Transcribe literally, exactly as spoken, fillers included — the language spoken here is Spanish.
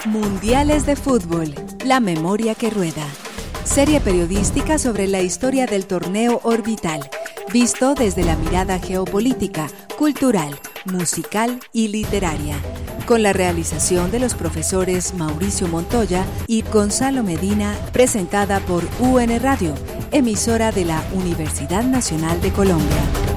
Mundiales de Fútbol, la memoria que rueda. Serie periodística sobre la historia del torneo orbital, visto desde la mirada geopolítica, cultural, musical y literaria, con la realización de los profesores Mauricio Montoya y Gonzalo Medina, presentada por U N Radio, emisora de la Universidad Nacional de Colombia.